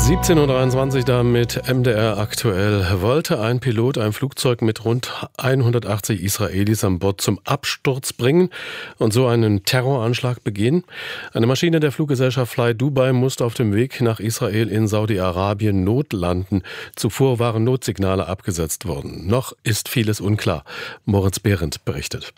17:23 Uhr da mit MDR aktuell. Wollte ein Pilot ein Flugzeug mit rund 180 Israelis an Bord zum Absturz bringen und so einen Terroranschlag begehen? Eine Maschine der Fluggesellschaft Fly Dubai musste auf dem Weg nach Israel in Saudi-Arabien notlanden. Zuvor waren Notsignale abgesetzt worden. Noch ist vieles unklar. Moritz Behrendt berichtet.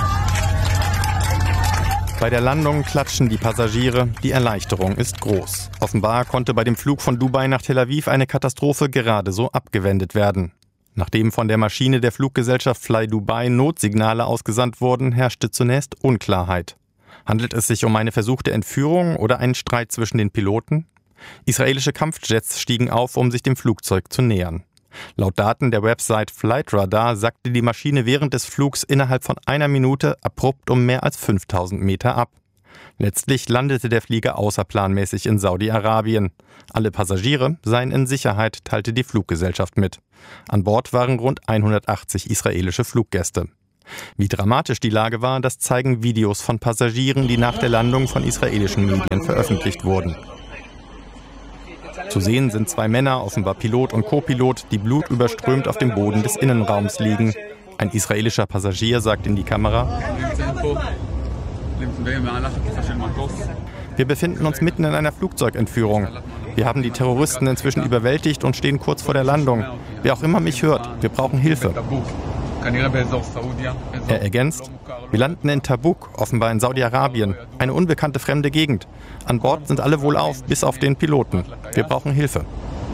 Bei der Landung klatschen die Passagiere, die Erleichterung ist groß. Offenbar konnte bei dem Flug von Dubai nach Tel Aviv eine Katastrophe gerade so abgewendet werden. Nachdem von der Maschine der Fluggesellschaft Fly Dubai Notsignale ausgesandt wurden, herrschte zunächst Unklarheit. Handelt es sich um eine versuchte Entführung oder einen Streit zwischen den Piloten? Israelische Kampfjets stiegen auf, um sich dem Flugzeug zu nähern. Laut Daten der Website Flightradar sackte die Maschine während des Flugs innerhalb von einer Minute abrupt um mehr als 5000 Meter ab. Letztlich landete der Flieger außerplanmäßig in Saudi-Arabien. Alle Passagiere seien in Sicherheit, teilte die Fluggesellschaft mit. An Bord waren rund 180 israelische Fluggäste. Wie dramatisch die Lage war, das zeigen Videos von Passagieren, die nach der Landung von israelischen Medien veröffentlicht wurden. Zu sehen sind zwei Männer, offenbar Pilot und Co-Pilot, die blutüberströmt auf dem Boden des Innenraums liegen. Ein israelischer Passagier sagt in die Kamera: Wir befinden uns mitten in einer Flugzeugentführung. Wir haben die Terroristen inzwischen überwältigt und stehen kurz vor der Landung. Wer auch immer mich hört, wir brauchen Hilfe. Er ergänzt: Wir landen in Tabuk, offenbar in Saudi-Arabien, eine unbekannte fremde Gegend. An Bord sind alle wohlauf, bis auf den Piloten. Wir brauchen Hilfe.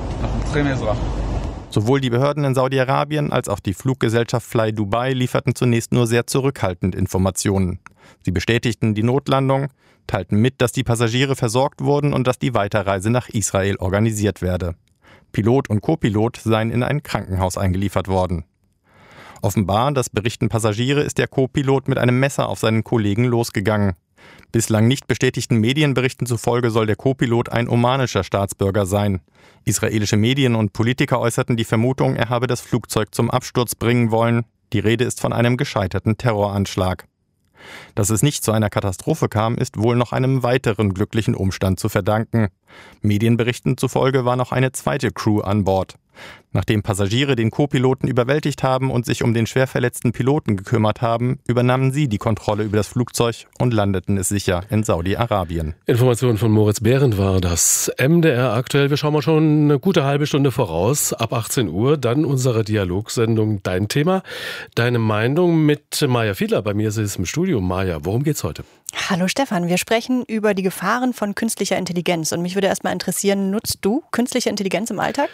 Sowohl die Behörden in Saudi-Arabien als auch die Fluggesellschaft Fly Dubai lieferten zunächst nur sehr zurückhaltend Informationen. Sie bestätigten die Notlandung, teilten mit, dass die Passagiere versorgt wurden und dass die Weiterreise nach Israel organisiert werde. Pilot und Co-Pilot seien in ein Krankenhaus eingeliefert worden. Offenbar, das berichten Passagiere, ist der Co-Pilot mit einem Messer auf seinen Kollegen losgegangen. Bislang nicht bestätigten Medienberichten zufolge soll der Co-Pilot ein omanischer Staatsbürger sein. Israelische Medien und Politiker äußerten die Vermutung, er habe das Flugzeug zum Absturz bringen wollen. Die Rede ist von einem gescheiterten Terroranschlag. Dass es nicht zu einer Katastrophe kam, ist wohl noch einem weiteren glücklichen Umstand zu verdanken. Medienberichten zufolge war noch eine zweite Crew an Bord. Nachdem Passagiere den Co-Piloten überwältigt haben und sich um den schwer verletzten Piloten gekümmert haben, übernahmen sie die Kontrolle über das Flugzeug und landeten es sicher in Saudi-Arabien. Informationen von Moritz Behrendt war das. MDR aktuell. Wir schauen mal schon eine gute halbe Stunde voraus. Ab 18 Uhr dann unsere Dialogsendung Dein Thema, deine Meinung mit Maja Fiedler. Bei mir ist es im Studio. Maja, worum geht's heute? Hallo Stefan, wir sprechen über die Gefahren von künstlicher Intelligenz. Und mich würde erstmal interessieren, nutzt du künstliche Intelligenz im Alltag?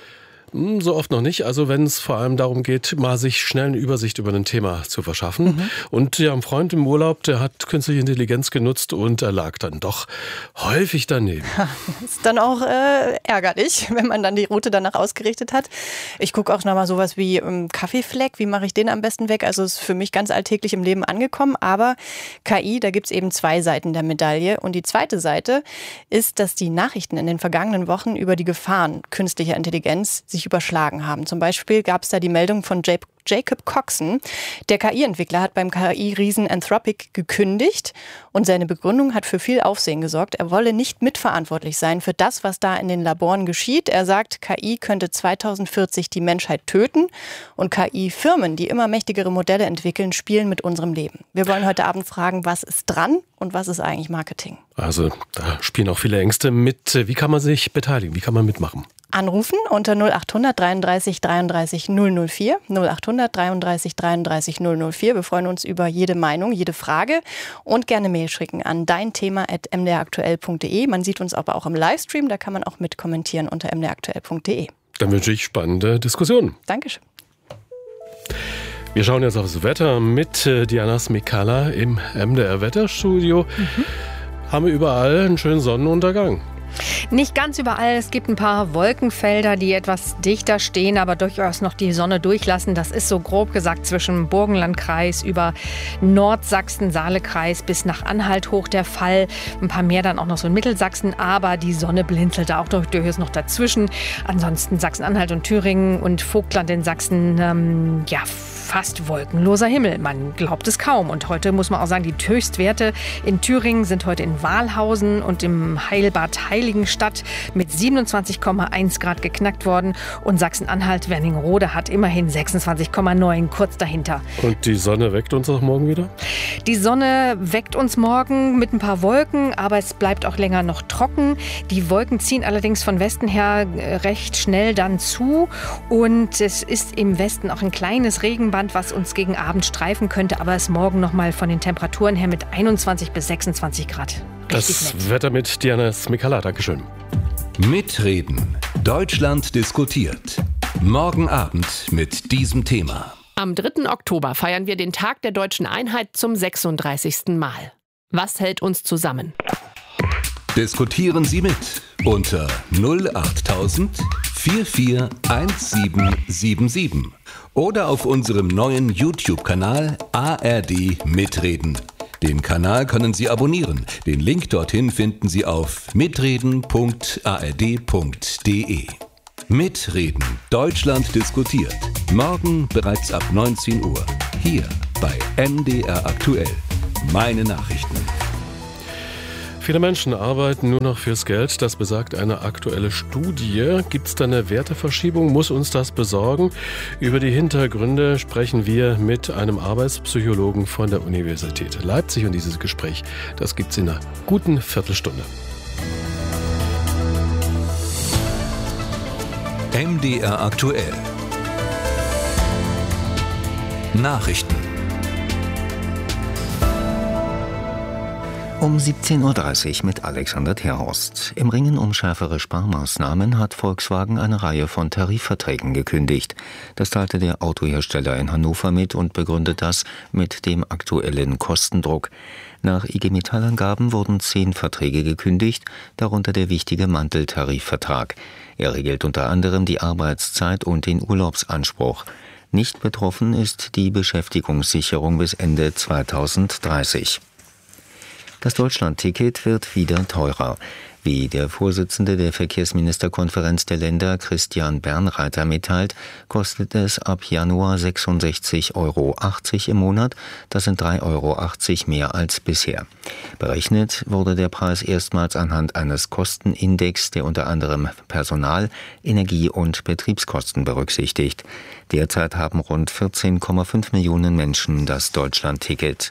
So oft noch nicht. Also wenn es vor allem darum geht, mal sich schnell eine Übersicht über ein Thema zu verschaffen. Und ja, ein Freund im Urlaub, der hat künstliche Intelligenz genutzt und er lag dann doch häufig daneben. Ist dann auch ärgerlich, wenn man dann die Route danach ausgerichtet hat. Ich gucke auch nochmal sowas wie Kaffeefleck. Wie mache ich den am besten weg? Also ist für mich ganz alltäglich im Leben angekommen. Aber KI, da gibt es eben zwei Seiten der Medaille. Und die zweite Seite ist, dass die Nachrichten in den vergangenen Wochen über die Gefahren künstlicher Intelligenz sich überschlagen haben. Zum Beispiel gab es da die Meldung von Jacob Coxon. Der KI-Entwickler hat beim KI-Riesen Anthropic gekündigt und seine Begründung hat für viel Aufsehen gesorgt. Er wolle nicht mitverantwortlich sein für das, was da in den Laboren geschieht. Er sagt, KI könnte 2040 die Menschheit töten und KI-Firmen, die immer mächtigere Modelle entwickeln, spielen mit unserem Leben. Wir wollen heute Abend fragen, was ist dran und was ist eigentlich Marketing? Also da spielen auch viele Ängste mit. Wie kann man sich beteiligen? Wie kann man mitmachen? Anrufen unter 0800 33 33 004, 0800 33 33 004. Wir freuen uns über jede Meinung, jede Frage und gerne Mail schicken an deinthema@mdraktuell.de. Man sieht uns aber auch im Livestream, da kann man auch mit kommentieren unter mdraktuell.de. Dann wünsche ich spannende Diskussionen. Dankeschön. Wir schauen jetzt aufs Wetter mit Diana Smikala im MDR-Wetterstudio. Haben wir überall einen schönen Sonnenuntergang? Nicht ganz überall. Es gibt ein paar Wolkenfelder, die etwas dichter stehen, aber durchaus noch die Sonne durchlassen. Das ist so grob gesagt zwischen Burgenlandkreis über Nordsachsen, Saalekreis bis nach Anhalt hoch der Fall. Ein paar mehr dann auch noch so in Mittelsachsen, aber die Sonne blinzelt da auch durchaus noch dazwischen. Ansonsten Sachsen-Anhalt und Thüringen und Vogtland in Sachsen, fast wolkenloser Himmel. Man glaubt es kaum. Und heute muss man auch sagen, die Höchstwerte in Thüringen sind heute in Wahlhausen und im Heilbad Heiligenstadt mit 27,1 Grad geknackt worden. Und Sachsen-Anhalt, Wernigerode hat immerhin 26,9 kurz dahinter. Und die Sonne weckt uns auch morgen wieder? Die Sonne weckt uns morgen mit ein paar Wolken, aber es bleibt auch länger noch trocken. Die Wolken ziehen allerdings von Westen her recht schnell dann zu. Und es ist im Westen auch ein kleines Regenband, was uns gegen Abend streifen könnte, aber es morgen noch mal von den Temperaturen her mit 21 bis 26 Grad. Das Wetter mit Diana Smikala. Dankeschön. Mitreden. Deutschland diskutiert. Morgen Abend mit diesem Thema. Am 3. Oktober feiern wir den Tag der deutschen Einheit zum 36. Mal. Was hält uns zusammen? Diskutieren Sie mit unter 08000 441777 oder auf unserem neuen YouTube-Kanal ARD Mitreden. Den Kanal können Sie abonnieren. Den Link dorthin finden Sie auf mitreden.ard.de. Mitreden. Deutschland diskutiert. Morgen bereits ab 19 Uhr. Hier bei MDR aktuell. Meine Nachrichten. Viele Menschen arbeiten nur noch fürs Geld, das besagt eine aktuelle Studie. Gibt es da eine Werteverschiebung? Muss uns das besorgen? Über die Hintergründe sprechen wir mit einem Arbeitspsychologen von der Universität Leipzig. Und dieses Gespräch, das gibt es in einer guten Viertelstunde. MDR aktuell. Nachrichten. Um 17.30 Uhr mit Alexander Terhorst. Im Ringen um schärfere Sparmaßnahmen hat Volkswagen eine Reihe von Tarifverträgen gekündigt. Das teilte der Autohersteller in Hannover mit und begründet das mit dem aktuellen Kostendruck. Nach IG Metall-Angaben wurden 10 Verträge gekündigt, darunter der wichtige Manteltarifvertrag. Er regelt unter anderem die Arbeitszeit und den Urlaubsanspruch. Nicht betroffen ist die Beschäftigungssicherung bis Ende 2030. Das Deutschland-Ticket wird wieder teurer. Wie der Vorsitzende der Verkehrsministerkonferenz der Länder, Christian Bernreiter, mitteilt, kostet es ab Januar 66,80 Euro im Monat. Das sind 3,80 Euro mehr als bisher. Berechnet wurde der Preis erstmals anhand eines Kostenindex, der unter anderem Personal-, Energie- und Betriebskosten berücksichtigt. Derzeit haben rund 14,5 Millionen Menschen das Deutschland-Ticket.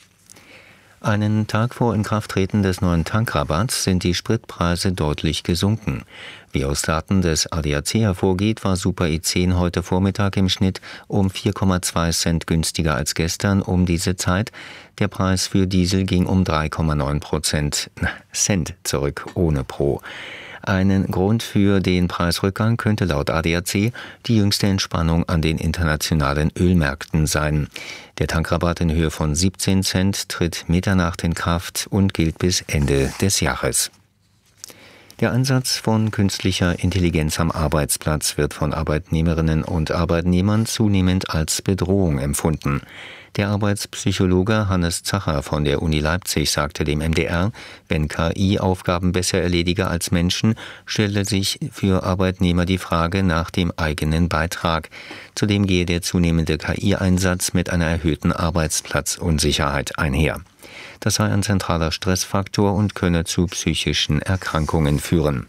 Einen Tag vor Inkrafttreten des neuen Tankrabatts sind die Spritpreise deutlich gesunken. Wie aus Daten des ADAC hervorgeht, war Super E10 heute Vormittag im Schnitt um 4,2 Cent günstiger als gestern um diese Zeit. Der Preis für Diesel ging um 3,9 Cent zurück, ohne Pro. Einen Grund für den Preisrückgang könnte laut ADAC die jüngste Entspannung an den internationalen Ölmärkten sein. Der Tankrabatt in Höhe von 17 Cent tritt Mitternacht in Kraft und gilt bis Ende des Jahres. Der Einsatz von künstlicher Intelligenz am Arbeitsplatz wird von Arbeitnehmerinnen und Arbeitnehmern zunehmend als Bedrohung empfunden. Der Arbeitspsychologe Hannes Zacher von der Uni Leipzig sagte dem MDR, wenn KI Aufgaben besser erledige als Menschen, stelle sich für Arbeitnehmer die Frage nach dem eigenen Beitrag. Zudem gehe der zunehmende KI-Einsatz mit einer erhöhten Arbeitsplatzunsicherheit einher. Das sei ein zentraler Stressfaktor und könne zu psychischen Erkrankungen führen.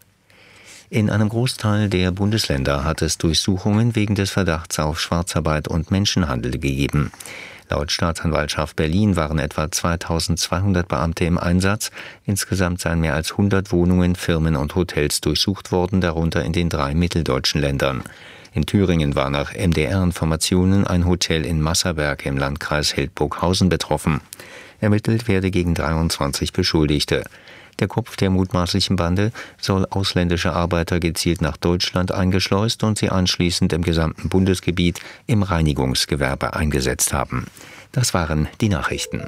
In einem Großteil der Bundesländer hat es Durchsuchungen wegen des Verdachts auf Schwarzarbeit und Menschenhandel gegeben. Laut Staatsanwaltschaft Berlin waren etwa 2200 Beamte im Einsatz. Insgesamt seien mehr als 100 Wohnungen, Firmen und Hotels durchsucht worden, darunter in den 3 mitteldeutschen Ländern. In Thüringen war nach MDR-Informationen ein Hotel in Masserberg im Landkreis Hildburghausen betroffen. Ermittelt werde gegen 23 Beschuldigte. Der Kopf der mutmaßlichen Bande soll ausländische Arbeiter gezielt nach Deutschland eingeschleust und sie anschließend im gesamten Bundesgebiet im Reinigungsgewerbe eingesetzt haben. Das waren die Nachrichten.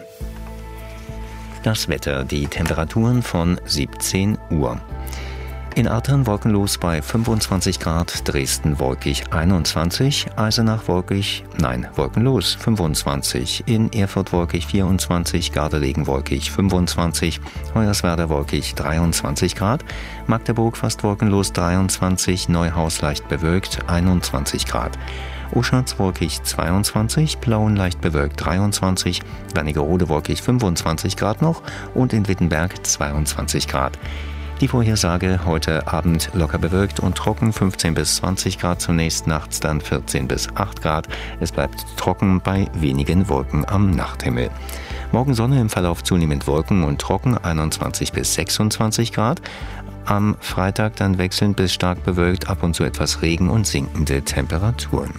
Das Wetter, die Temperaturen von 17 Uhr. In Artern wolkenlos bei 25 Grad, Dresden wolkig 21, Eisenach wolkenlos 25, in Erfurt wolkig 24, Gardelegen wolkig 25, Hoyerswerda wolkig 23 Grad, Magdeburg fast wolkenlos 23, Neuhaus leicht bewölkt 21 Grad. Oschatz wolkig 22, Plauen leicht bewölkt 23, Wernigerode wolkig 25 Grad noch und in Wittenberg 22 Grad. Die Vorhersage: heute Abend locker bewölkt und trocken, 15 bis 20 Grad zunächst, nachts dann 14 bis 8 Grad. Es bleibt trocken bei wenigen Wolken am Nachthimmel. Morgen Sonne, im Verlauf zunehmend Wolken und trocken, 21 bis 26 Grad. Am Freitag dann wechselnd bis stark bewölkt, ab und zu etwas Regen und sinkende Temperaturen.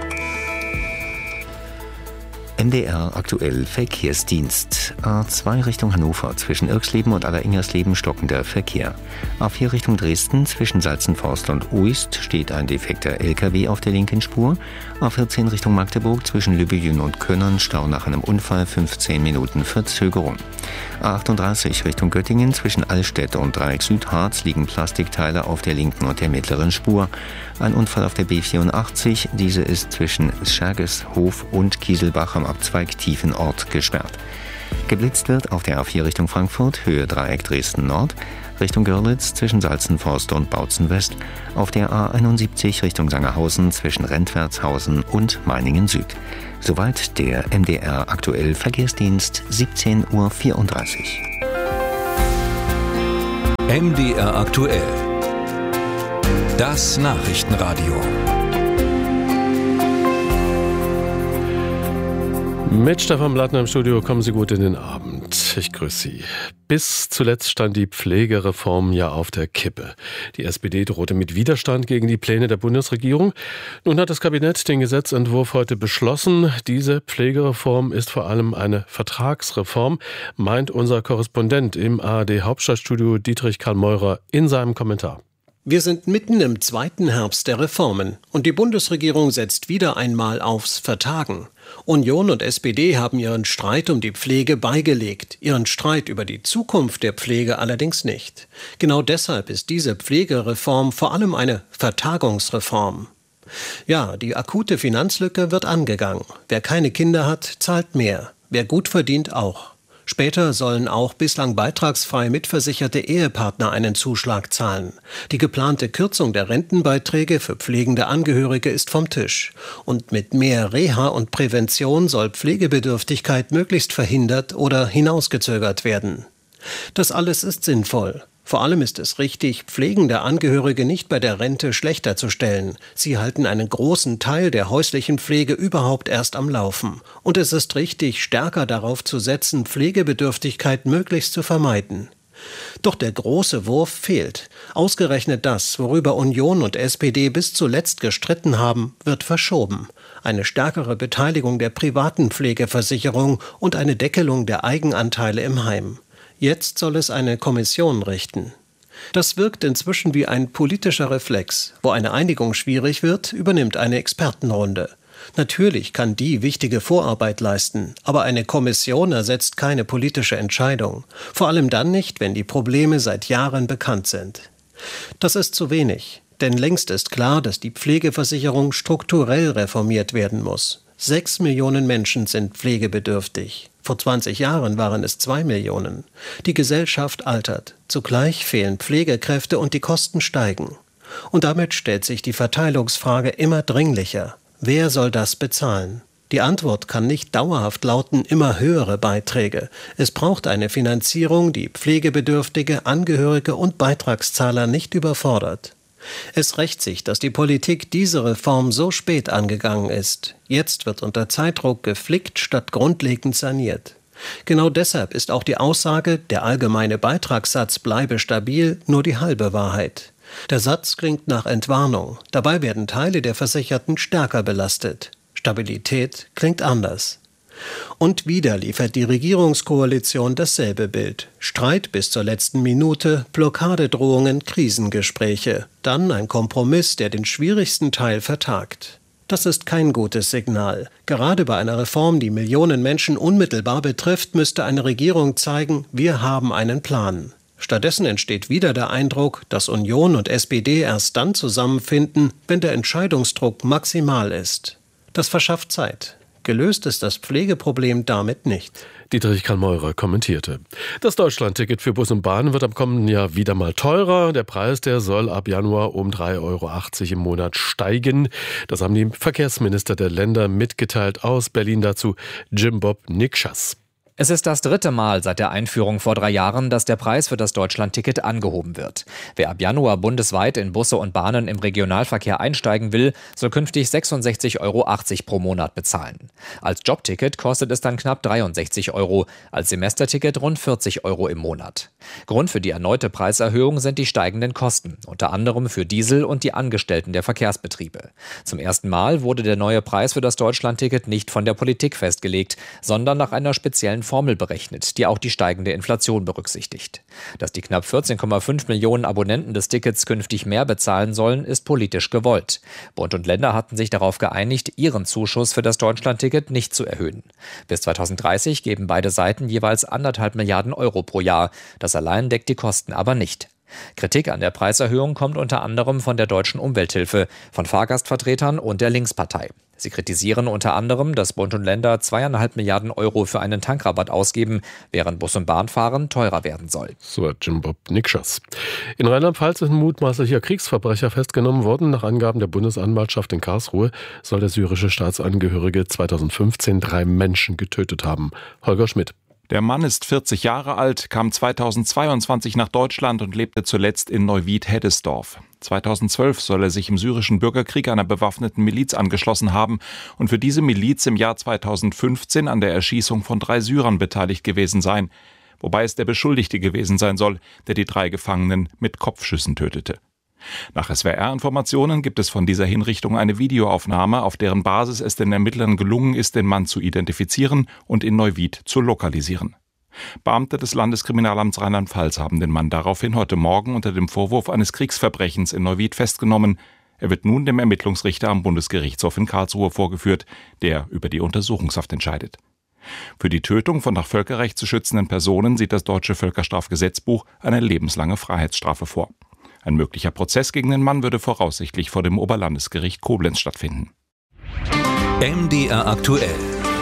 MDR aktuell Verkehrsdienst. A2 Richtung Hannover, zwischen Irxleben und Alleringjersleben stockender Verkehr. A4 Richtung Dresden, zwischen Salzenforst und Uist steht ein defekter LKW auf der linken Spur. A14 Richtung Magdeburg, zwischen Lübbejün und Könnern, Stau nach einem Unfall, 15 Minuten Verzögerung. A38 Richtung Göttingen, zwischen Allstedt und Dreieck Südharz liegen Plastikteile auf der linken und der mittleren Spur. Ein Unfall auf der B84, diese ist zwischen Schergeshof und Kieselbach am Abzweig Tiefenort gesperrt. Geblitzt wird auf der A4 Richtung Frankfurt, Höhe Dreieck Dresden Nord, Richtung Görlitz zwischen Salzenforst und Bautzen West, auf der A71 Richtung Sangerhausen zwischen Rentwertshausen und Meiningen Süd. Soweit der MDR aktuell Verkehrsdienst, 17:34 Uhr. MDR aktuell. Das Nachrichtenradio. Mit Stefan Blattner im Studio, kommen Sie gut in den Abend. Ich grüße Sie. Bis zuletzt stand die Pflegereform ja auf der Kippe. Die SPD drohte mit Widerstand gegen die Pläne der Bundesregierung. Nun hat das Kabinett den Gesetzentwurf heute beschlossen. Diese Pflegereform ist vor allem eine Vertragsreform, meint unser Korrespondent im ARD-Hauptstadtstudio Dietrich Karl Meurer in seinem Kommentar. Wir sind mitten im zweiten Herbst der Reformen und die Bundesregierung setzt wieder einmal aufs Vertagen. Union und SPD haben ihren Streit um die Pflege beigelegt, ihren Streit über die Zukunft der Pflege allerdings nicht. Genau deshalb ist diese Pflegereform vor allem eine Vertagungsreform. Ja, die akute Finanzlücke wird angegangen. Wer keine Kinder hat, zahlt mehr. Wer gut verdient, auch. Später sollen auch bislang beitragsfrei mitversicherte Ehepartner einen Zuschlag zahlen. Die geplante Kürzung der Rentenbeiträge für pflegende Angehörige ist vom Tisch. Und mit mehr Reha und Prävention soll Pflegebedürftigkeit möglichst verhindert oder hinausgezögert werden. Das alles ist sinnvoll. Vor allem ist es richtig, pflegende Angehörige nicht bei der Rente schlechter zu stellen. Sie halten einen großen Teil der häuslichen Pflege überhaupt erst am Laufen. Und es ist richtig, stärker darauf zu setzen, Pflegebedürftigkeit möglichst zu vermeiden. Doch der große Wurf fehlt. Ausgerechnet das, worüber Union und SPD bis zuletzt gestritten haben, wird verschoben. Eine stärkere Beteiligung der privaten Pflegeversicherung und eine Deckelung der Eigenanteile im Heim. Jetzt soll es eine Kommission richten. Das wirkt inzwischen wie ein politischer Reflex. Wo eine Einigung schwierig wird, übernimmt eine Expertenrunde. Natürlich kann die wichtige Vorarbeit leisten, aber eine Kommission ersetzt keine politische Entscheidung. Vor allem dann nicht, wenn die Probleme seit Jahren bekannt sind. Das ist zu wenig, denn längst ist klar, dass die Pflegeversicherung strukturell reformiert werden muss. 6 Millionen Menschen sind pflegebedürftig. Vor 20 Jahren waren es 2 Millionen. Die Gesellschaft altert. Zugleich fehlen Pflegekräfte und die Kosten steigen. Und damit stellt sich die Verteilungsfrage immer dringlicher. Wer soll das bezahlen? Die Antwort kann nicht dauerhaft lauten, immer höhere Beiträge. Es braucht eine Finanzierung, die Pflegebedürftige, Angehörige und Beitragszahler nicht überfordert. Es rächt sich, dass die Politik diese Reform so spät angegangen ist. Jetzt wird unter Zeitdruck geflickt statt grundlegend saniert. Genau deshalb ist auch die Aussage, der allgemeine Beitragssatz bleibe stabil, nur die halbe Wahrheit. Der Satz klingt nach Entwarnung. Dabei werden Teile der Versicherten stärker belastet. Stabilität klingt anders. Und wieder liefert die Regierungskoalition dasselbe Bild. Streit bis zur letzten Minute, Blockadedrohungen, Krisengespräche. Dann ein Kompromiss, der den schwierigsten Teil vertagt. Das ist kein gutes Signal. Gerade bei einer Reform, die Millionen Menschen unmittelbar betrifft, müsste eine Regierung zeigen, wir haben einen Plan. Stattdessen entsteht wieder der Eindruck, dass Union und SPD erst dann zusammenfinden, wenn der Entscheidungsdruck maximal ist. Das verschafft Zeit. Gelöst ist das Pflegeproblem damit nicht. Dietrich Karl-Meurer kommentierte. Das Deutschlandticket für Bus und Bahn wird am kommenden Jahr wieder mal teurer. Der Preis, der soll ab Januar um 3,80 € im Monat steigen. Das haben die Verkehrsminister der Länder mitgeteilt. Aus Berlin dazu Jim Bob Nikschas. Es ist das 3. Mal seit der Einführung vor 3 Jahren, dass der Preis für das Deutschlandticket angehoben wird. Wer ab Januar bundesweit in Busse und Bahnen im Regionalverkehr einsteigen will, soll künftig 66,80 € pro Monat bezahlen. Als Jobticket kostet es dann knapp 63 €, als Semesterticket rund 40 € im Monat. Grund für die erneute Preiserhöhung sind die steigenden Kosten, unter anderem für Diesel und die Angestellten der Verkehrsbetriebe. Zum ersten Mal wurde der neue Preis für das Deutschlandticket nicht von der Politik festgelegt, sondern nach einer speziellen Formel berechnet, die auch die steigende Inflation berücksichtigt. Dass die knapp 14,5 Millionen Abonnenten des Tickets künftig mehr bezahlen sollen, ist politisch gewollt. Bund und Länder hatten sich darauf geeinigt, ihren Zuschuss für das Deutschlandticket nicht zu erhöhen. Bis 2030 geben beide Seiten jeweils 1,5 Milliarden € pro Jahr. Das allein deckt die Kosten aber nicht. Kritik an der Preiserhöhung kommt unter anderem von der Deutschen Umwelthilfe, von Fahrgastvertretern und der Linkspartei. Sie kritisieren unter anderem, dass Bund und Länder 2,5 Milliarden € für einen Tankrabatt ausgeben, während Bus- und Bahnfahren teurer werden soll. So hat Jim Bob Nikschas. In Rheinland-Pfalz ist ein mutmaßlicher Kriegsverbrecher festgenommen worden. Nach Angaben der Bundesanwaltschaft in Karlsruhe soll der syrische Staatsangehörige 2015 3 Menschen getötet haben. Holger Schmidt. Der Mann ist 40 Jahre alt, kam 2022 nach Deutschland und lebte zuletzt in Neuwied-Heddesdorf. 2012 soll er sich im syrischen Bürgerkrieg einer bewaffneten Miliz angeschlossen haben und für diese Miliz im Jahr 2015 an der Erschießung von 3 Syrern beteiligt gewesen sein. Wobei es der Beschuldigte gewesen sein soll, der die 3 Gefangenen mit Kopfschüssen tötete. Nach SWR-Informationen gibt es von dieser Hinrichtung eine Videoaufnahme, auf deren Basis es den Ermittlern gelungen ist, den Mann zu identifizieren und in Neuwied zu lokalisieren. Beamte des Landeskriminalamts Rheinland-Pfalz haben den Mann daraufhin heute Morgen unter dem Vorwurf eines Kriegsverbrechens in Neuwied festgenommen. Er wird nun dem Ermittlungsrichter am Bundesgerichtshof in Karlsruhe vorgeführt, der über die Untersuchungshaft entscheidet. Für die Tötung von nach Völkerrecht zu schützenden Personen sieht das deutsche Völkerstrafgesetzbuch eine lebenslange Freiheitsstrafe vor. Ein möglicher Prozess gegen den Mann würde voraussichtlich vor dem Oberlandesgericht Koblenz stattfinden. MDR aktuell.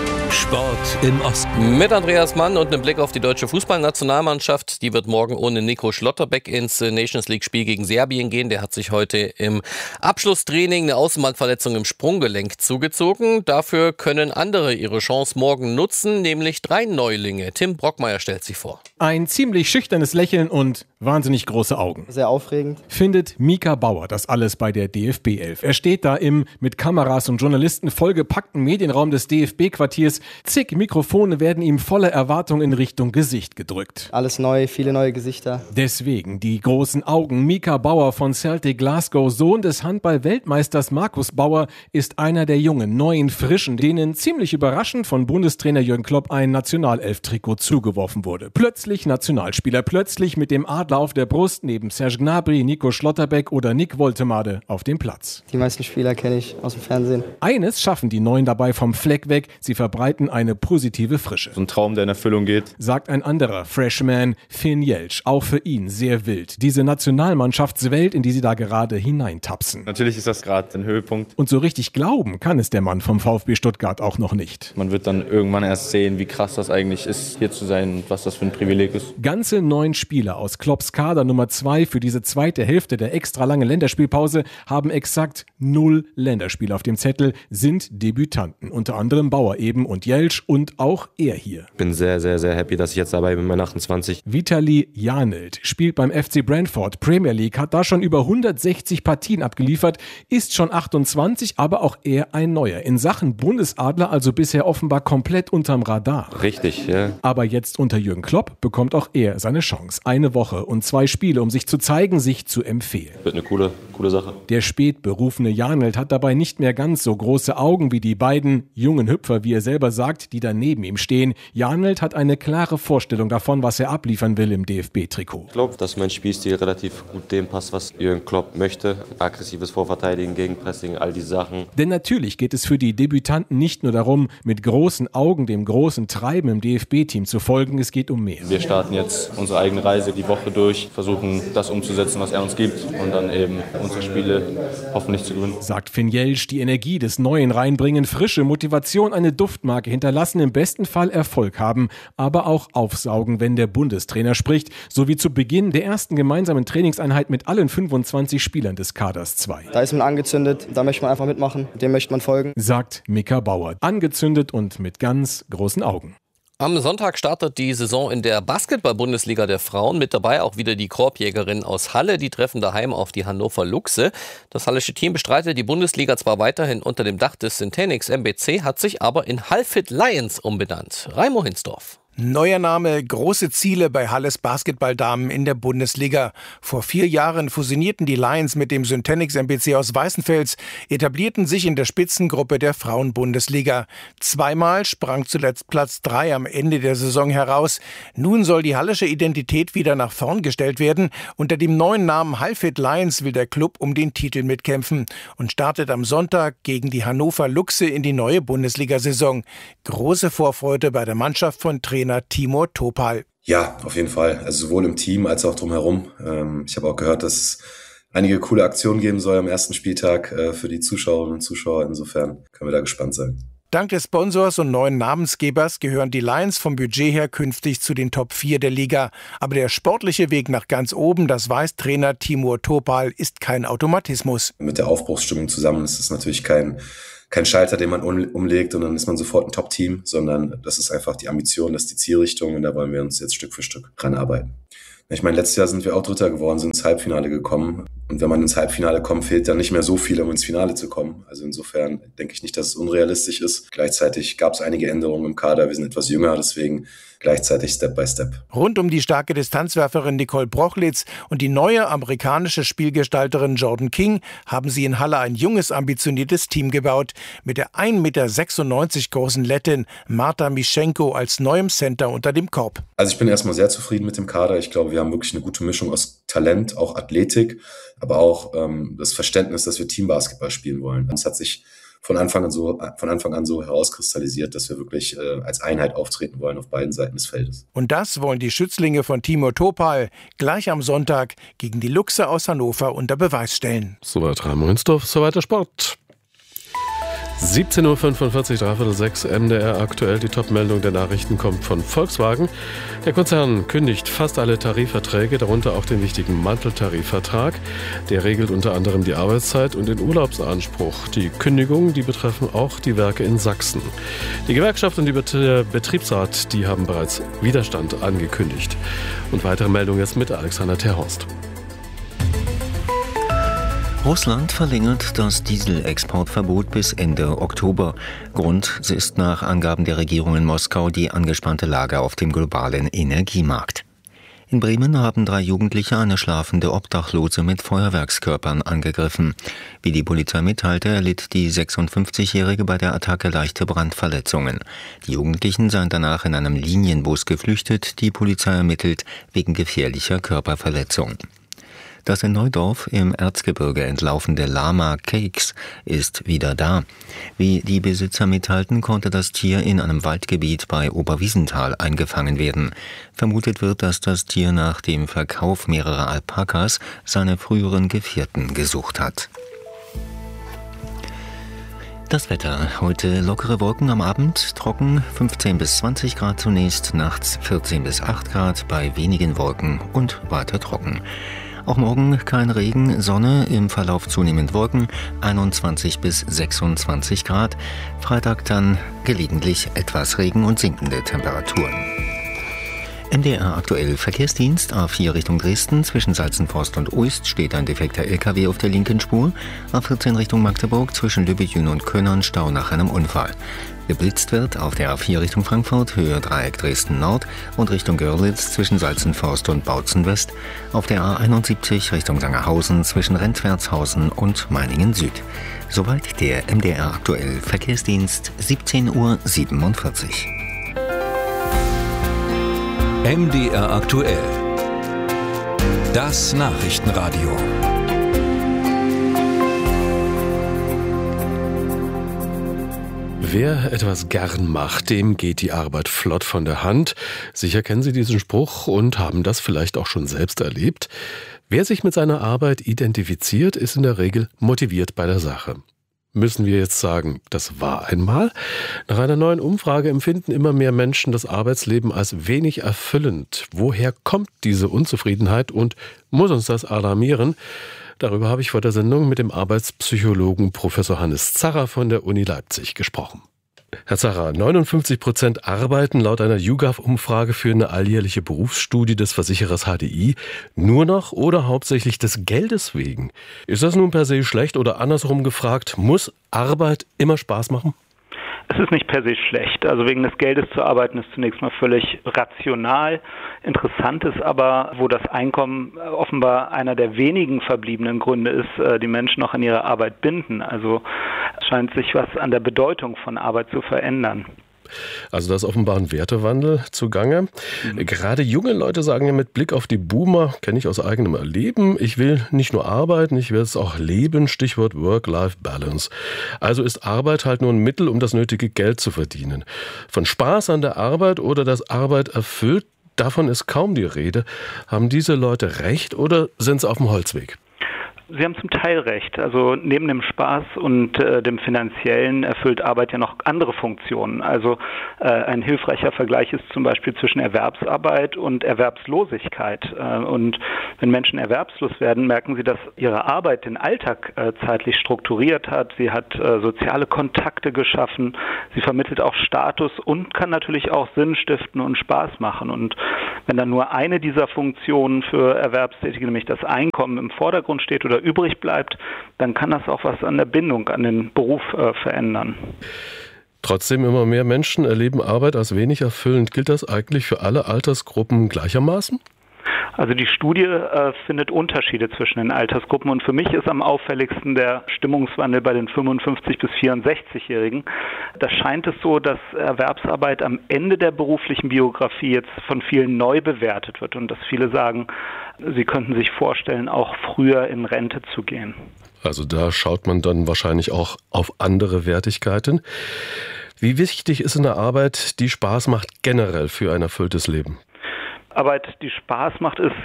Sport im Osten. Mit Andreas Mann und einem Blick auf die deutsche Fußballnationalmannschaft. Die wird morgen ohne Nico Schlotterbeck ins Nations-League-Spiel gegen Serbien gehen. Der hat sich heute im Abschlusstraining eine Außenbandverletzung im Sprunggelenk zugezogen. Dafür können andere ihre Chance morgen nutzen, nämlich 3 Neulinge. Tim Brockmeier stellt sie vor. Ein ziemlich schüchternes Lächeln und wahnsinnig große Augen. Sehr aufregend. Findet Mika Bauer das alles bei der DFB 11. Er steht da im mit Kameras und Journalisten vollgepackten Medienraum des DFB-Quartiers. Zig Mikrofone werden ihm voller Erwartung in Richtung Gesicht gedrückt. Alles neu, viele neue Gesichter. Deswegen die großen Augen. Mika Bauer von Celtic Glasgow, Sohn des Handball-Weltmeisters Markus Bauer, ist einer der jungen, neuen, frischen, denen ziemlich überraschend von Bundestrainer Jürgen Klopp ein Nationalelf-Trikot zugeworfen wurde. Plötzlich Nationalspieler, plötzlich mit dem Adler auf der Brust neben Serge Gnabry, Nico Schlotterbeck oder Nick Woltemade auf dem Platz. Die meisten Spieler kenne ich aus dem Fernsehen. Eines schaffen die Neuen dabei vom Fleck weg, sie verbreiten eine positive Frische. So ein Traum, der in Erfüllung geht. Sagt ein anderer Freshman, Finn Jeltsch, auch für ihn sehr wild. Diese Nationalmannschaftswelt, in die sie da gerade hineintapsen. Natürlich ist das gerade ein Höhepunkt. Und so richtig glauben kann es der Mann vom VfB Stuttgart auch noch nicht. Man wird dann irgendwann erst sehen, wie krass das eigentlich ist, hier zu sein und was das für ein Privileg ist. Ganze 9 Spieler aus Klopps Kader Nummer 2 für diese zweite Hälfte der extra lange Länderspielpause haben exakt 0 Länderspiele auf dem Zettel, sind Debütanten. Unter anderem Bauer eben und Jeltsch und auch er hier. Ich bin sehr, sehr, sehr happy, dass ich jetzt dabei bin mit 28. Vitali Janelt spielt beim FC Brentford Premier League, hat da schon über 160 Partien abgeliefert, ist schon 28, aber auch er ein Neuer. In Sachen Bundesadler also bisher offenbar komplett unterm Radar. Richtig, ja. Aber jetzt unter Jürgen Klopp bekommt auch er seine Chance. Eine Woche und 2 Spiele, um sich zu zeigen, sich zu empfehlen. Wird eine coole Sache. Der spät berufene Janelt hat dabei nicht mehr ganz so große Augen wie die beiden jungen Hüpfer, wie er selber sagt, die da neben ihm stehen. Janelt hat eine klare Vorstellung davon, was er abliefern will im DFB-Trikot. Ich glaube, dass mein Spielstil relativ gut dem passt, was Jürgen Klopp möchte. Aggressives Vorverteidigen, Gegenpressing, all die Sachen. Denn natürlich geht es für die Debütanten nicht nur darum, mit großen Augen dem großen Treiben im DFB-Team zu folgen, es geht um mehr. Wir starten jetzt unsere eigene Reise die Woche durch, versuchen das umzusetzen, was er uns gibt und dann eben uns unsere Spiele hoffentlich zu gewinnen. Sagt Finn Jelsch, die Energie des Neuen reinbringen, frische Motivation, eine Duftmarke hinterlassen, im besten Fall Erfolg haben, aber auch aufsaugen, wenn der Bundestrainer spricht, so wie zu Beginn der ersten gemeinsamen Trainingseinheit mit allen 25 Spielern des Kaders 2. Da ist man angezündet, da möchte man einfach mitmachen, dem möchte man folgen. Sagt Mika Bauer, angezündet und mit ganz großen Augen. Am Sonntag startet die Saison in der Basketball-Bundesliga der Frauen. Mit dabei auch wieder die Korbjägerinnen aus Halle. Die treffen daheim auf die Hannover Luchse. Das hallische Team bestreitet die Bundesliga zwar weiterhin unter dem Dach des Syntenix MBC, hat sich aber in Halfit Lions umbenannt. Raimo Hinsdorf. Neuer Name, große Ziele bei Halles Basketballdamen in der Bundesliga. Vor 4 Jahren fusionierten die Lions mit dem Syntenix MBC aus Weißenfels, etablierten sich in der Spitzengruppe der Frauen-Bundesliga. 2-mal sprang zuletzt Platz 3 am Ende der Saison heraus. Nun soll die hallische Identität wieder nach vorn gestellt werden. Unter dem neuen Namen Halfit Lions will der Club um den Titel mitkämpfen und startet am Sonntag gegen die Hannover Luchse in die neue Bundesliga-Saison. Große Vorfreude bei der Mannschaft von Trainer Timur Topal. Ja, auf jeden Fall. Also sowohl im Team als auch drumherum. Ich habe auch gehört, dass es einige coole Aktionen geben soll am ersten Spieltag für die Zuschauerinnen und Zuschauer. Insofern können wir da gespannt sein. Dank des Sponsors und neuen Namensgebers gehören die Lions vom Budget her künftig zu den Top 4 der Liga. Aber der sportliche Weg nach ganz oben, das weiß Trainer Timur Topal, ist kein Automatismus. Mit der Aufbruchsstimmung zusammen ist es natürlich kein Schalter, den man umlegt und dann ist man sofort ein Top-Team, sondern das ist einfach die Ambition, das ist die Zielrichtung und da wollen wir uns jetzt Stück für Stück dran arbeiten. Ich meine, letztes Jahr sind wir auch Dritter geworden, sind ins Halbfinale gekommen. Und wenn man ins Halbfinale kommt, fehlt dann nicht mehr so viel, um ins Finale zu kommen. Also insofern denke ich nicht, dass es unrealistisch ist. Gleichzeitig gab es einige Änderungen im Kader. Wir sind etwas jünger, deswegen gleichzeitig Step by Step. Rund um die starke Distanzwerferin Nicole Brochlitz und die neue amerikanische Spielgestalterin Jordan King haben sie in Halle ein junges, ambitioniertes Team gebaut. Mit der 1,96 Meter großen Lettin Marta Mischenko als neuem Center unter dem Korb. Also ich bin erstmal sehr zufrieden mit dem Kader. Ich glaube, wir haben wirklich eine gute Mischung aus Talent, auch Athletik, aber auch das Verständnis, dass wir Teambasketball spielen wollen. Es hat sich von Anfang an so herauskristallisiert, dass wir wirklich als Einheit auftreten wollen auf beiden Seiten des Feldes. Und das wollen die Schützlinge von Timur Topal gleich am Sonntag gegen die Luchse aus Hannover unter Beweis stellen. Soweit Raimo Hinsdorf, soweit der Sport. 17.45 Uhr, 5:45 MDR aktuell. Die Top-Meldung der Nachrichten kommt von Volkswagen. Der Konzern kündigt fast alle Tarifverträge, darunter auch den wichtigen Manteltarifvertrag. Der regelt unter anderem die Arbeitszeit und den Urlaubsanspruch. Die Kündigungen, die betreffen auch die Werke in Sachsen. Die Gewerkschaft und der Betriebsrat, die haben bereits Widerstand angekündigt. Und weitere Meldungen jetzt mit Alexander Terhorst. Russland verlängert das Dieselexportverbot bis Ende Oktober. Grund ist nach Angaben der Regierung in Moskau die angespannte Lage auf dem globalen Energiemarkt. In Bremen haben 3 Jugendliche eine schlafende Obdachlose mit Feuerwerkskörpern angegriffen. Wie die Polizei mitteilte, erlitt die 56-Jährige bei der Attacke leichte Brandverletzungen. Die Jugendlichen seien danach in einem Linienbus geflüchtet. Die Polizei ermittelt wegen gefährlicher Körperverletzung. Das in Neudorf im Erzgebirge entlaufende Lama Cakes ist wieder da. Wie die Besitzer mitteilten, konnte das Tier in einem Waldgebiet bei Oberwiesenthal eingefangen werden. Vermutet wird, dass das Tier nach dem Verkauf mehrerer Alpakas seine früheren Gefährten gesucht hat. Das Wetter. Heute lockere Wolken am Abend, trocken, 15 bis 20 Grad zunächst, nachts 14 bis 8 Grad bei wenigen Wolken und weiter trocken. Auch morgen kein Regen, Sonne, im Verlauf zunehmend Wolken, 21 bis 26 Grad. Freitag dann gelegentlich etwas Regen und sinkende Temperaturen. MDR aktuell Verkehrsdienst, A4 Richtung Dresden, zwischen Salzenforst und Uist steht ein defekter LKW auf der linken Spur. A14 Richtung Magdeburg, zwischen Lübbechin und Könnern Stau nach einem Unfall. Geblitzt wird auf der A4 Richtung Frankfurt, Höhe Dreieck Dresden Nord und Richtung Görlitz zwischen Salzenforst und Bautzen West. Auf der A71 Richtung Sangerhausen zwischen Rentwertshausen und Meiningen Süd. Soweit der MDR aktuell Verkehrsdienst, 17:47 Uhr. MDR aktuell. Das Nachrichtenradio. Wer etwas gern macht, dem geht die Arbeit flott von der Hand. Sicher kennen Sie diesen Spruch und haben das vielleicht auch schon selbst erlebt. Wer sich mit seiner Arbeit identifiziert, ist in der Regel motiviert bei der Sache. Müssen wir jetzt sagen, das war einmal? Nach einer neuen Umfrage empfinden immer mehr Menschen das Arbeitsleben als wenig erfüllend. Woher kommt diese Unzufriedenheit und muss uns das alarmieren? Darüber habe ich vor der Sendung mit dem Arbeitspsychologen Professor Hannes Zarrer von der Uni Leipzig gesprochen. Herr Zarrer, 59% arbeiten laut einer YouGov-Umfrage für eine alljährliche Berufsstudie des Versicherers HDI nur noch oder hauptsächlich des Geldes wegen. Ist das nun per se schlecht oder andersrum gefragt, muss Arbeit immer Spaß machen? Es ist nicht per se schlecht. Also wegen des Geldes zu arbeiten ist zunächst mal völlig rational. Interessant ist aber, wo das Einkommen offenbar einer der wenigen verbliebenen Gründe ist, die Menschen noch an ihre Arbeit binden. Also es scheint sich was an der Bedeutung von Arbeit zu verändern. Also da ist offenbar ein Wertewandel zugange. Gerade junge Leute sagen ja mit Blick auf die Boomer, kenne ich aus eigenem Erleben, ich will nicht nur arbeiten, ich will es auch leben, Stichwort Work-Life-Balance. Also ist Arbeit halt nur ein Mittel, um das nötige Geld zu verdienen. Von Spaß an der Arbeit oder dass Arbeit erfüllt, davon ist kaum die Rede. Haben diese Leute recht oder sind sie auf dem Holzweg? Sie haben zum Teil recht. Also neben dem Spaß und dem Finanziellen erfüllt Arbeit ja noch andere Funktionen. Also ein hilfreicher Vergleich ist zum Beispiel zwischen Erwerbsarbeit und Erwerbslosigkeit. Und wenn Menschen erwerbslos werden, merken sie, dass ihre Arbeit den Alltag zeitlich strukturiert hat. Sie hat soziale Kontakte geschaffen. Sie vermittelt auch Status und kann natürlich auch Sinn stiften und Spaß machen. Und wenn dann nur eine dieser Funktionen für Erwerbstätige, nämlich das Einkommen, im Vordergrund steht oder übrig bleibt, dann kann das auch was an der Bindung an den Beruf verändern. Trotzdem immer mehr Menschen erleben Arbeit als wenig erfüllend. Gilt das eigentlich für alle Altersgruppen gleichermaßen? Also die Studie findet Unterschiede zwischen den Altersgruppen und für mich ist am auffälligsten der Stimmungswandel bei den 55- bis 64-Jährigen. Da scheint es so, dass Erwerbsarbeit am Ende der beruflichen Biografie jetzt von vielen neu bewertet wird und dass viele sagen, sie könnten sich vorstellen, auch früher in Rente zu gehen. Also da schaut man dann wahrscheinlich auch auf andere Wertigkeiten. Wie wichtig ist eine Arbeit, die Spaß macht, generell für ein erfülltes Leben? Arbeit, die Spaß macht, ist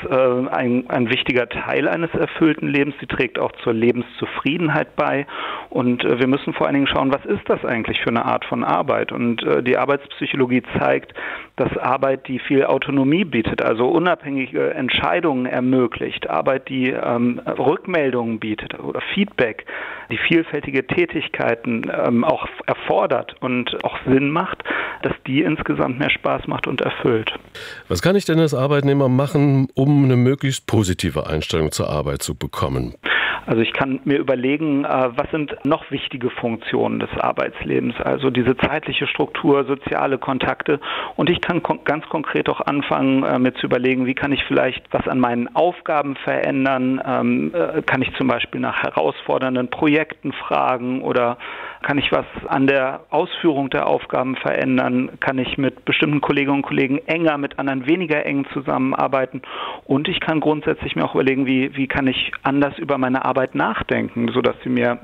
ein wichtiger Teil eines erfüllten Lebens. Sie trägt auch zur Lebenszufriedenheit bei. Und wir müssen vor allen Dingen schauen, was ist das eigentlich für eine Art von Arbeit? Und die Arbeitspsychologie zeigt, dass Arbeit, die viel Autonomie bietet, also unabhängige Entscheidungen ermöglicht, Arbeit, die Rückmeldungen bietet oder Feedback, die vielfältige Tätigkeiten auch erfordert und auch Sinn macht, dass die insgesamt mehr Spaß macht und erfüllt. Was kann ich denn als Arbeitnehmer machen, um eine möglichst positive Einstellung zur Arbeit zu bekommen? Also ich kann mir überlegen, was sind noch wichtige Funktionen des Arbeitslebens, also diese zeitliche Struktur, soziale Kontakte und ich kann ganz konkret auch anfangen, mir zu überlegen, wie kann ich vielleicht was an meinen Aufgaben verändern, kann ich zum Beispiel nach herausfordernden Projekten fragen oder kann ich was an der Ausführung der Aufgaben verändern, kann ich mit bestimmten Kolleginnen und Kollegen enger, mit anderen weniger eng zusammenarbeiten und ich kann grundsätzlich mir auch überlegen, wie kann ich anders über meine Arbeit nachdenken, sodass sie mir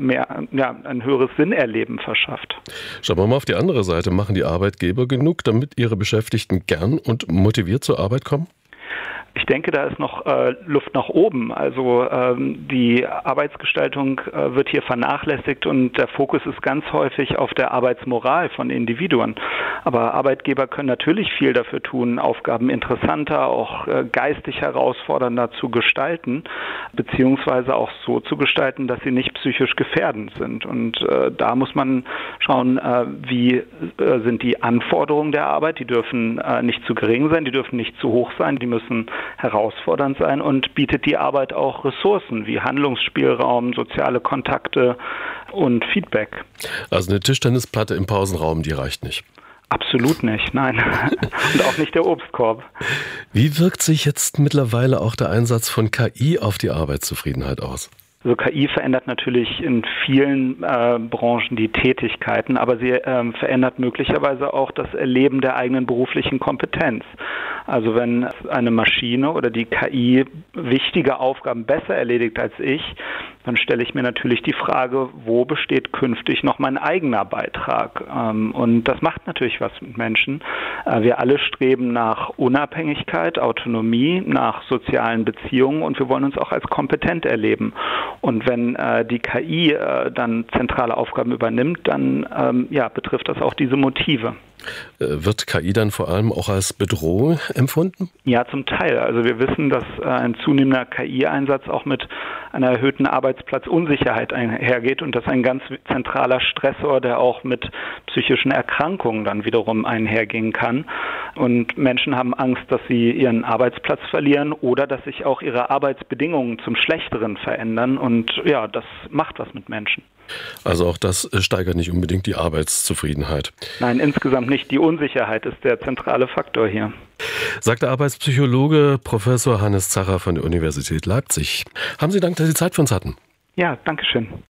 ein höheres Sinnerleben verschafft. Schauen wir mal auf die andere Seite. Machen die Arbeitgeber genug, damit ihre Beschäftigten gern und motiviert zur Arbeit kommen? Ich denke, da ist noch Luft nach oben. Also die Arbeitsgestaltung wird hier vernachlässigt und der Fokus ist ganz häufig auf der Arbeitsmoral von Individuen. Aber Arbeitgeber können natürlich viel dafür tun, Aufgaben interessanter, auch geistig herausfordernder zu gestalten, beziehungsweise auch so zu gestalten, dass sie nicht psychisch gefährdend sind. Und da muss man schauen, wie sind die Anforderungen der Arbeit. Die dürfen nicht zu gering sein, die dürfen nicht zu hoch sein, die müssen herausfordernd sein und bietet die Arbeit auch Ressourcen wie Handlungsspielraum, soziale Kontakte und Feedback. Also eine Tischtennisplatte im Pausenraum, die reicht nicht? Absolut nicht, nein. Und auch nicht der Obstkorb. Wie wirkt sich jetzt mittlerweile auch der Einsatz von KI auf die Arbeitszufriedenheit aus? Also KI verändert natürlich in vielen Branchen die Tätigkeiten, aber sie verändert möglicherweise auch das Erleben der eigenen beruflichen Kompetenz. Also wenn eine Maschine oder die KI wichtige Aufgaben besser erledigt als ich, dann stelle ich mir natürlich die Frage, wo besteht künftig noch mein eigener Beitrag? Und das macht natürlich was mit Menschen. Wir alle streben nach Unabhängigkeit, Autonomie, nach sozialen Beziehungen und wir wollen uns auch als kompetent erleben. Und wenn die KI dann zentrale Aufgaben übernimmt, dann betrifft das auch diese Motive. Wird KI dann vor allem auch als Bedrohung empfunden? Ja, zum Teil. Also wir wissen, dass ein zunehmender KI-Einsatz auch mit einer erhöhten Arbeitsplatzunsicherheit einhergeht und das ist ein ganz zentraler Stressor, der auch mit psychischen Erkrankungen dann wiederum einhergehen kann. Und Menschen haben Angst, dass sie ihren Arbeitsplatz verlieren oder dass sich auch ihre Arbeitsbedingungen zum Schlechteren verändern und ja, das macht was mit Menschen. Also auch das steigert nicht unbedingt die Arbeitszufriedenheit. Nein, insgesamt nicht. Die Unsicherheit ist der zentrale Faktor hier. Sagt der Arbeitspsychologe Professor Hannes Zacher von der Universität Leipzig. Haben Sie Dank, dass Sie Zeit für uns hatten. Ja, danke schön.